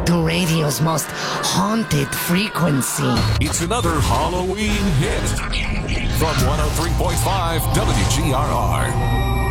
to radio's most haunted frequency. It's another Halloween hit from 103.5 WGRR.